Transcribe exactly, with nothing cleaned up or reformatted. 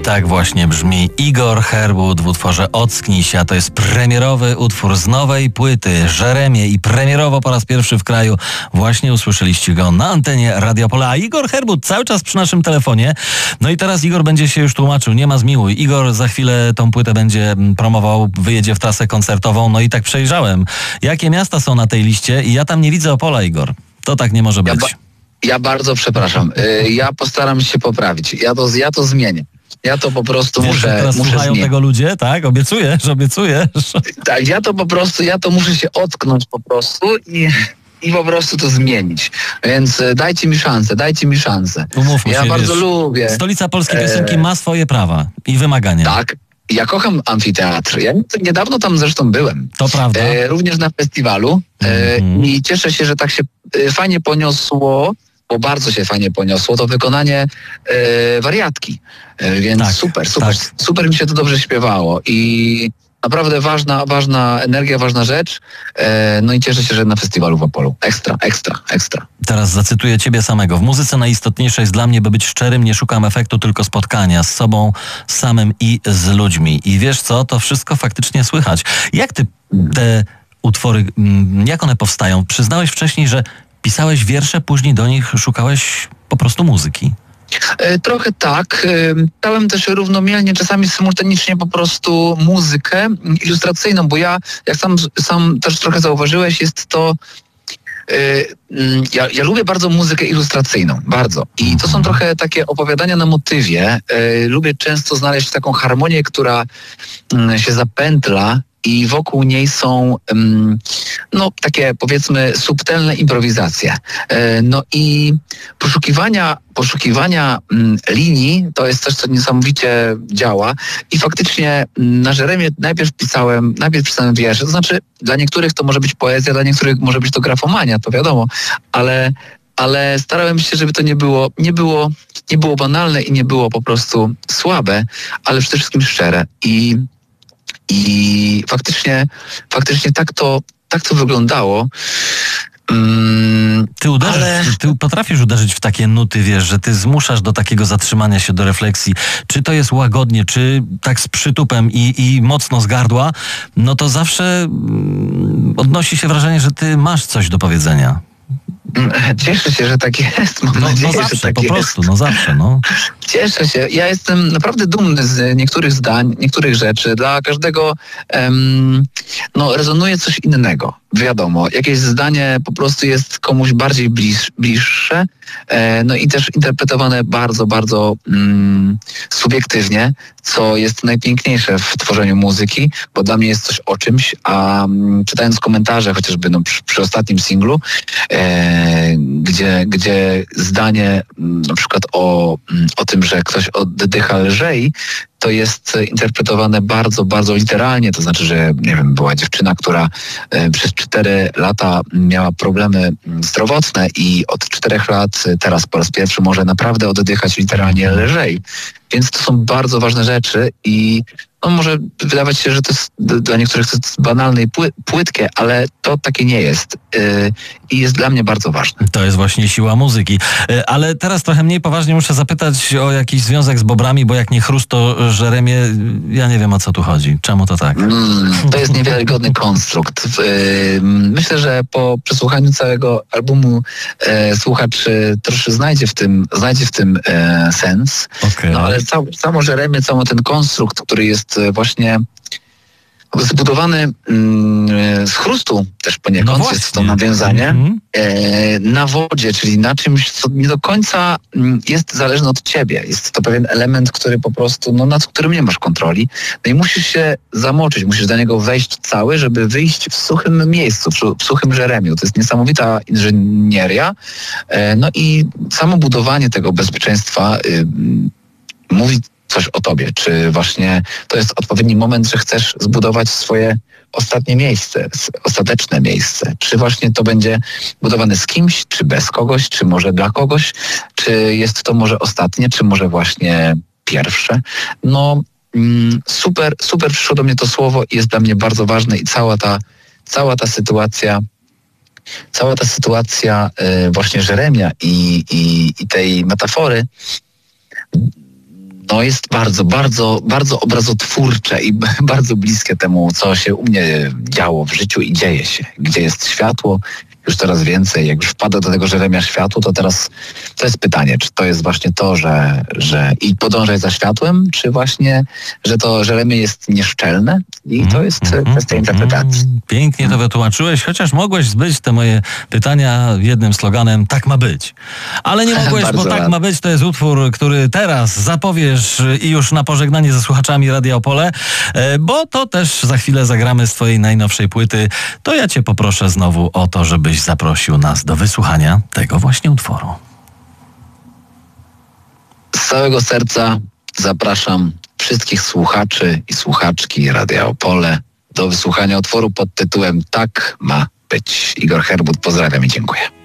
Tak właśnie brzmi Igor Herbut w utworze Ocknij się, a to jest premierowy utwór z nowej płyty Żeremie i premierowo po raz pierwszy w kraju właśnie usłyszeliście go na antenie Radia Pola. A Igor Herbut cały czas przy naszym telefonie. No i teraz Igor będzie się już tłumaczył, nie ma zmiłuj. Igor za chwilę tą płytę będzie promował, wyjedzie w trasę koncertową. No i tak przejrzałem, jakie miasta są na tej liście i ja tam nie widzę Opola, Igor. To tak nie może być. Ja, ba- ja bardzo przepraszam. Yy, ja postaram się poprawić. Ja to, ja to zmienię. Ja to po prostu Wiesz, muszę, teraz muszę słuchają zmienić. tego ludzie, tak? Obiecujesz, obiecujesz. Tak, ja to po prostu, ja to muszę się ocknąć po prostu i, i po prostu to zmienić. Więc e, dajcie mi szansę, dajcie mi szansę. Umówmy ja się, bardzo wiesz, lubię. Stolica polskiej e, piosenki ma swoje prawa i wymagania. Tak, ja kocham amfiteatr. Ja niedawno tam zresztą byłem. To prawda. E, również na festiwalu e, Mhm. i cieszę się, że tak się e, fajnie poniosło, bo bardzo się fajnie poniosło to wykonanie e, wariatki. E, więc Tak, super, super, tak. super mi się to dobrze śpiewało i naprawdę ważna, ważna energia, ważna rzecz. E, no i cieszę się, że na festiwalu w Opolu. Ekstra, ekstra, ekstra. Teraz zacytuję ciebie samego. W muzyce najistotniejsze jest dla mnie, by być szczerym, nie szukam efektu, tylko spotkania z sobą samym i z ludźmi. I wiesz co, to wszystko faktycznie słychać. Jak ty te utwory, mm, jak one powstają? Przyznałeś wcześniej, że pisałeś wiersze, później do nich szukałeś po prostu muzyki. E, Trochę tak. E, Dałem też równomiennie, czasami symultanicznie po prostu muzykę mm, ilustracyjną, bo ja, jak sam, sam też trochę zauważyłeś, jest to... e, mm, Ja, ja lubię bardzo muzykę ilustracyjną, bardzo. I to są trochę takie opowiadania na motywie. E, Lubię często znaleźć taką harmonię, która mm, się zapętla i wokół niej są um, no takie powiedzmy subtelne improwizacje. E, no i poszukiwania, poszukiwania um, linii to jest coś, co niesamowicie działa i faktycznie um, na Żeremie najpierw pisałem, najpierw pisałem wiersze, to znaczy dla niektórych to może być poezja, dla niektórych może być to grafomania, to wiadomo, ale ale starałem się, żeby to nie było, nie było, nie było banalne i nie było po prostu słabe, ale przede wszystkim szczere. I I faktycznie, faktycznie tak to, tak to wyglądało. Mm, Ty uderzysz, ale... ty potrafisz uderzyć w takie nuty, wiesz, że ty zmuszasz do takiego zatrzymania się, do refleksji. Czy to jest łagodnie, czy tak z przytupem i, i mocno z gardła, no to zawsze mm, odnosi się wrażenie, że ty masz coś do powiedzenia. Cieszę się, że tak jest. Mam No, nadzieję, no zawsze, że tak po jest. prostu, no zawsze, no. Cieszę się. Ja jestem naprawdę dumny z niektórych zdań, niektórych rzeczy. Dla każdego em, no, rezonuje coś innego. Wiadomo, jakieś zdanie po prostu jest komuś bardziej bliż, bliższe, e, no i też interpretowane bardzo, bardzo mm, subiektywnie, co jest najpiękniejsze w tworzeniu muzyki, bo dla mnie jest coś o czymś, a mm, czytając komentarze, chociażby no, przy, przy ostatnim singlu, e, gdzie, gdzie zdanie mm, na przykład o, mm, o tym, że ktoś oddycha lżej, to jest interpretowane bardzo, bardzo literalnie. To znaczy, że nie wiem, była dziewczyna, która e, przez cztery lata miała problemy zdrowotne i od czterech lat teraz po raz pierwszy może naprawdę oddychać literalnie lżej. Więc to są bardzo ważne rzeczy i no może wydawać się, że to jest dla niektórych to jest banalne i pły, płytkie, ale to takie nie jest. Yy, I jest dla mnie bardzo ważne. To jest właśnie siła muzyki. E, Ale teraz trochę mniej poważnie muszę zapytać o jakiś związek z Bobrami, bo jak nie chrust, to Żeremie, ja nie wiem, o co tu chodzi. Czemu to tak? Mm, to jest niewiarygodny konstrukt. Yy, myślę, że po przesłuchaniu całego albumu e, słuchacz e, troszkę znajdzie w tym, znajdzie w tym e, sens. Okay. No ale cał, samo Żeremie, cały ten konstrukt, który jest e, właśnie zbudowany mm, z chrustu też poniekąd, No jest to właśnie. nawiązanie, Mhm. e, na wodzie, czyli na czymś, co nie do końca mm, jest zależne od ciebie. Jest to pewien element, który po prostu, no nad którym nie masz kontroli. No i musisz się zamoczyć, musisz do niego wejść cały, żeby wyjść w suchym miejscu, w, w suchym Żeremiu. To jest niesamowita inżynieria. E, no i samo budowanie tego bezpieczeństwa y, mówi coś o tobie, czy właśnie to jest odpowiedni moment, że chcesz zbudować swoje ostatnie miejsce, ostateczne miejsce. Czy właśnie to będzie budowane z kimś, czy bez kogoś, czy może dla kogoś, czy jest to może ostatnie, czy może właśnie pierwsze. No mm, super, super przyszło do mnie to słowo i jest dla mnie bardzo ważne i cała ta, cała ta sytuacja cała ta sytuacja y, właśnie Żeremia i, i, i tej metafory no jest bardzo, bardzo, bardzo obrazotwórcze i bardzo bliskie temu, co się u mnie działo w życiu i dzieje się. Gdzie jest światło, już coraz więcej. Jak już wpada do tego Jeremia światło, to teraz to jest pytanie, czy to jest właśnie to, że, że i podążać za światłem, czy właśnie, że to Jeremie jest nieszczelne i to jest mm, kwestia mm, interpretacji. Pięknie to wytłumaczyłeś, chociaż mogłeś zbyć te moje pytania jednym sloganem tak ma być. Ale nie mogłeś, bo tak ma być to jest utwór, który teraz zapowiesz i już na pożegnanie ze słuchaczami Radia Opole, bo to też za chwilę zagramy z twojej najnowszej płyty. To ja cię poproszę znowu o to, żebyś zaprosił nas do wysłuchania tego właśnie utworu. Z całego serca zapraszam wszystkich słuchaczy i słuchaczki Radia Opole do wysłuchania utworu pod tytułem Tak ma być. Igor Herbut, pozdrawiam i dziękuję.